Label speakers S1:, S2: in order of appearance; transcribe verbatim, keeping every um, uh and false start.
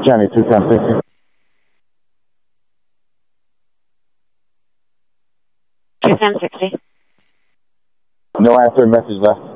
S1: Johnny two ten sixty.
S2: two ten sixty.
S1: No answer, message left.